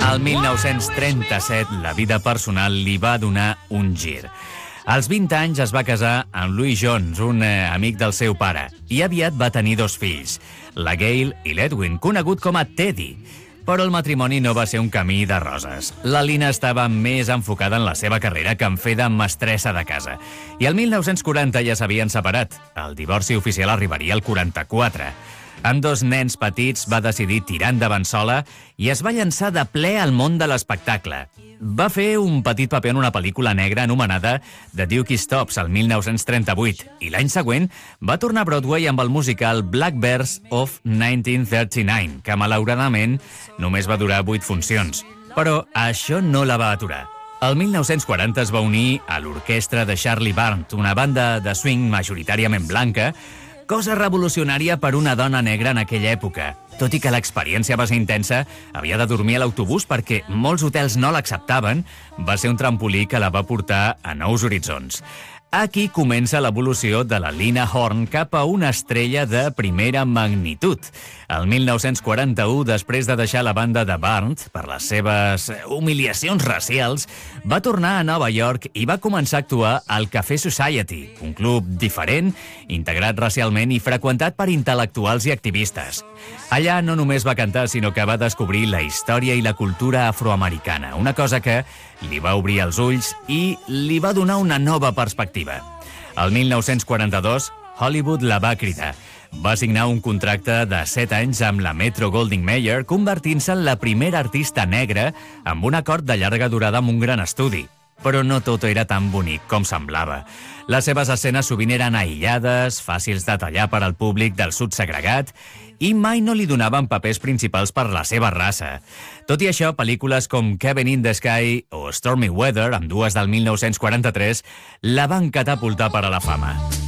Al 1937, la vida personal li va donar un gir. Als 20 anys es va casar amb Louis Jones, un amic del seu pare, i aviat va tenir 2 fills, la Gail i l'Edwin, conegut com a Teddy. Però el matrimoni no va ser un camí de roses. La Lina estava més enfocada en la seva carrera que en fer de mestressa de casa. I el 1940 ja s'havien separat. El divorci oficial arribaria al 44. Amb 2 nens petits va decidir tirar endavant sola i es va llançar de ple al món de l'espectacle. Va fer un petit paper en una pel·lícula negra anomenada The Dookie Stops, el 1938, i l'any següent va tornar a Broadway amb el musical Blackbirds of 1939, que malauradament només va durar 8 funcions. Però això no la va aturar. El 1940 es va unir a l'orquestra de Charlie Barnes, una banda de swing majoritàriament blanca, cosa revolucionària per una dona negra en aquella època. Tot i que l'experiència va ser intensa, havia de dormir a l'autobús perquè molts hotels no l'acceptaven, va ser un trampolí que la va portar a nous horitzons. Aquí comença l'evolució de la Lina Horne cap a una estrella de primera magnitud. El 1941, després de deixar la banda de Barnes per les seves humiliacions racials, va tornar a Nova York i va començar a actuar al Café Society, un club diferent, integrat racialment i freqüentat per intel·lectuals i activistes. Allà no només va cantar, sinó que va descobrir la història i la cultura afroamericana, una cosa que li va obrir els ulls i li va donar una nova perspectiva. El 1942, Hollywood la va cridar. Va signar un contracte de 7 anys amb la Metro-Goldwyn-Mayer, convertint-se en la primera artista negra amb un acord de llarga durada amb un gran estudi. Però no tot era tan bonic com semblava. Les seves escenes sovint eren aïllades, fàcils de tallar per al públic del sud segregat i mai no li donaven papers principals per la seva raça. Tot i això, pel·lícules com Cabin in the Sky o Stormy Weather, ambdues del 1943, la van catapultar per a la fama.